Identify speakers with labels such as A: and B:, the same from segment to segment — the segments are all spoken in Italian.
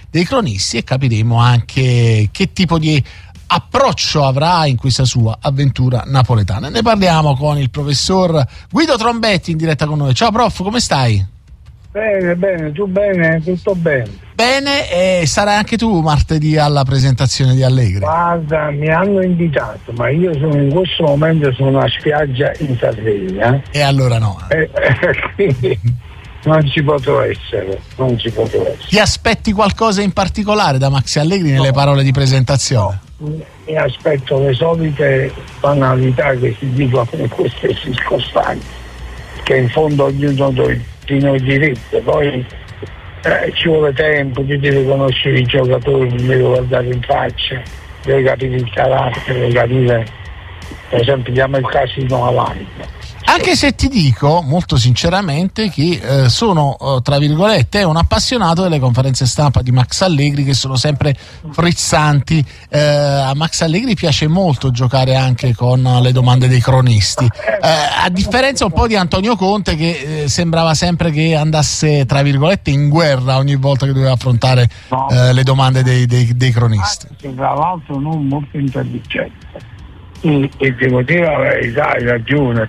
A: dei cronisti e capiremo anche che tipo di approccio avrà in questa sua avventura napoletana. Ne parliamo con il professor Guido Trombetti in diretta con noi. Ciao prof, come stai?
B: Bene, tu bene? Tutto bene?
A: Bene, e sarai anche tu martedì alla presentazione di Allegri?
B: Guarda, mi hanno invitato, ma io sono in questo momento su una spiaggia in Sardegna.
A: E allora no.
B: Quindi non ci potrò essere.
A: Ti aspetti qualcosa in particolare da Maxi Allegri nelle parole di presentazione?
B: No, mi aspetto le solite banalità che si dicono in queste circostanze, che in fondo ognuno ha il diritto, poi ci vuole tempo, tu devi conoscere i giocatori, li devi guardare in faccia, devi capire il carattere, devi capire, per esempio diamo il casino avanti.
A: Anche se ti dico molto sinceramente che sono tra virgolette un appassionato delle conferenze stampa di Max Allegri, che sono sempre frizzanti. A Max Allegri piace molto giocare anche con le domande dei cronisti, a differenza un po' di Antonio Conte, che sembrava sempre che andasse tra virgolette in guerra ogni volta che doveva affrontare le domande dei cronisti.
B: Tra l'altro non molto intelligente. E devo dire la verità, hai ragione, è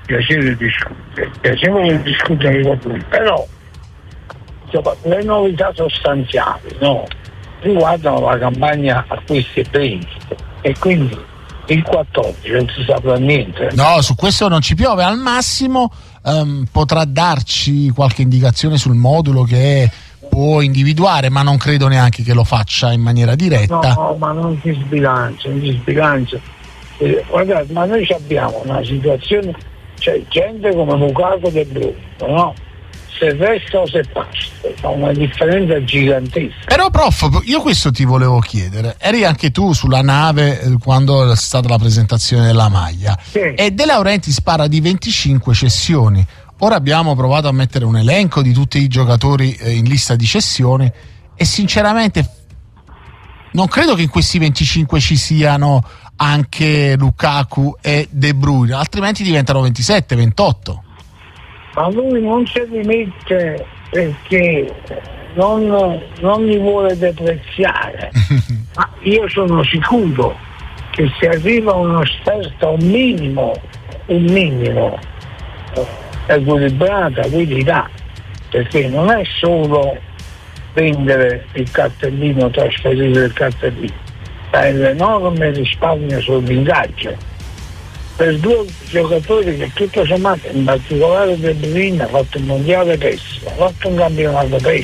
B: piacevole discutere con lui, però insomma, le novità sostanziali riguardano la campagna acquisti e prestiti, e quindi il 14 non si saprà niente.
A: No, su questo non ci piove. Al massimo potrà darci qualche indicazione sul modulo che può individuare, ma non credo neanche che lo faccia in maniera diretta.
B: No, ma non si sbilancia. Guardate, ma noi abbiamo una situazione, cioè gente come Lukaku De Bruyne, no? Se resta o se passa, fa una differenza gigantesca.
A: Però prof, io questo ti volevo chiedere, eri anche tu sulla nave quando è stata la presentazione della maglia,
B: sì.
A: E De Laurentiis parla di 25 cessioni. Ora abbiamo provato a mettere un elenco di tutti i giocatori in lista di cessioni e sinceramente non credo che in questi 25 ci siano anche Lukaku e De Bruyne, altrimenti diventano 27, 28.
B: Ma lui non si rimette perché non li vuole depreziare. Ma io sono sicuro che se arriva un'offerta un minimo equilibrata, lui li dà, perché non è solo vendere il cartellino, trasferire il cartellino, è l'enorme risparmio sull'ingaggio per due giocatori che tutto sommato, in particolare De Bruyne, ha fatto il mondiale PES, ha fatto un campionato PES,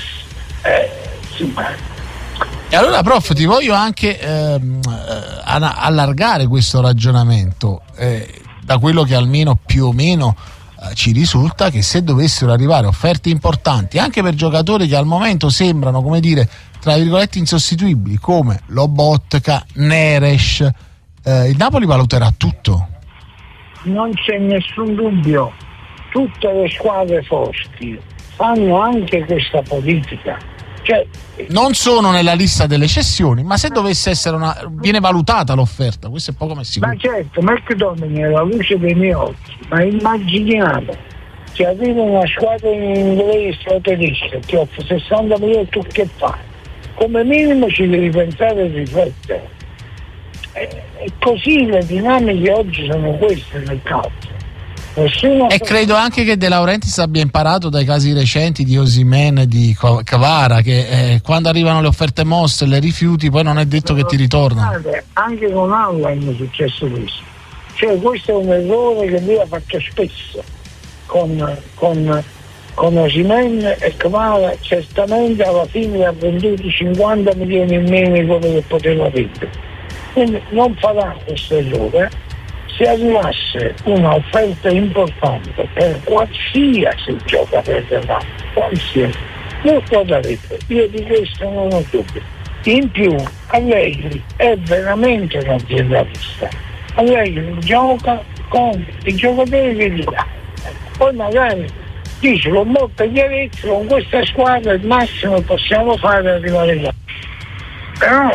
A: E allora prof, ti voglio anche allargare questo ragionamento, da quello che almeno più o meno ci risulta, che se dovessero arrivare offerte importanti anche per giocatori che al momento sembrano, come dire, tra virgolette insostituibili, come Lobotka, Neres, il Napoli valuterà tutto.
B: Non c'è nessun dubbio, tutte le squadre forti fanno anche questa politica, cioè,
A: non sono nella lista delle cessioni, ma se dovesse essere viene valutata l'offerta, questo è poco ma sicuro.
B: Ma certo, McDominay è la luce dei miei occhi, ma immaginiamo che arriva una squadra inglese o tedesca che offre 60 milioni, tu che fai? Come minimo ci devi pensare e riflettere. E così le dinamiche oggi sono queste nel calcio.
A: E credo anche che De Laurentiis abbia imparato dai casi recenti di Osimhen e di Kvara, che quando arrivano le offerte mosse e le rifiuti poi non è detto che ti ritornano.
B: Anche con Allan è successo questo, cioè questo è un errore che lui ha fatto spesso con Osimhen e Kvara. Certamente alla fine ha venduto 50 milioni in meno di quello che poteva vendere, quindi non farà questo errore. Se arrivasse un'offerta importante per qualsiasi giocatore dell'anno, qualsiasi, lo darebbe. Io di questo non ho dubbio. In più Allegri è veramente un aziendalista. Allegri gioca con i giocatori che gli dà. Poi magari dice con molta chiarezza: con questa squadra il massimo possiamo fare arrivare là. Però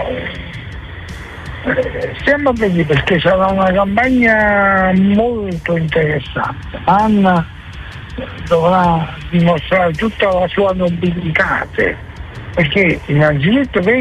B: stiamo a vedere, perché sarà una campagna molto interessante. Anna dovrà dimostrare tutta la sua nobiltà, perché innanzitutto